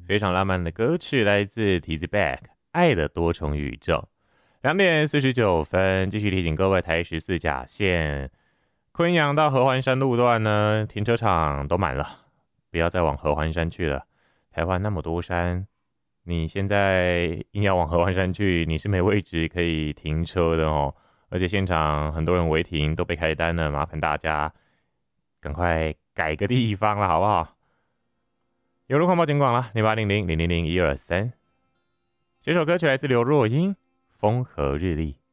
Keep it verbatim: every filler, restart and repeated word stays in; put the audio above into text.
非常浪漫的歌曲，来自 Tizzy Bac 爱的多重宇宙。两点四十九分，继续提醒各位，台十四甲线昆阳到合欢山路段呢，停车场都满了，不要再往合欢山去了。台湾那么多山，你现在硬要往合欢山去，你是没位置可以停车的哦。而且现场很多人违停都被开单了，麻烦大家赶快改个地方了，好不好？有路况报警广了，零八零零零零零一二三。这首歌曲来自刘若英，《风和日丽》。